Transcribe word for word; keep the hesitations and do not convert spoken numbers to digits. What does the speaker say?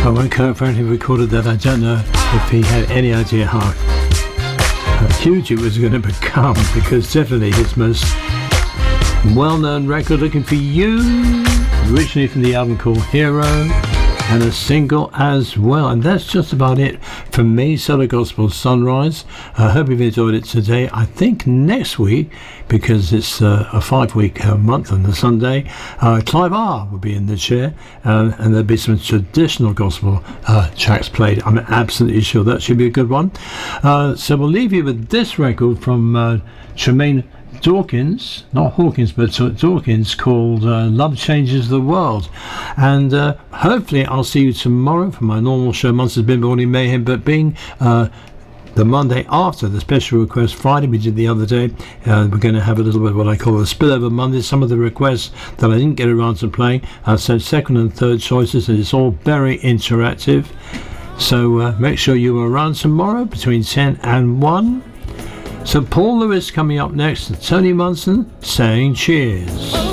But when Kirk Franklin recorded that, I don't know if he had any idea how, how huge it was going to become, because definitely his most well-known record, Looking for You, originally from the album called Hero, and a single as well. And that's just about it from me, Solar Gospel Sunrise. I hope you've enjoyed it today. I think next week, because it's uh, a five-week uh, month on the Sunday, uh, Clive R will be in the chair, uh, and there'll be some traditional gospel uh, tracks played. I'm absolutely sure that should be a good one. Uh, so we'll leave you with this record from uh, Tremaine Dawkins, not Hawkins, but Dawkins, called uh, Love Changes the World. And uh, hopefully I'll see you tomorrow for my normal show, Monsters Bin Morning Mayhem, but being uh, the Monday after the special request Friday we did the other day, uh, we're going to have a little bit of what I call a spillover Monday. Some of the requests that I didn't get around to playing, I've sent second and third choices, and it's all very interactive. So uh, make sure you are around tomorrow between ten and one. So Paul Lewis coming up next, and Tony Munson saying cheers.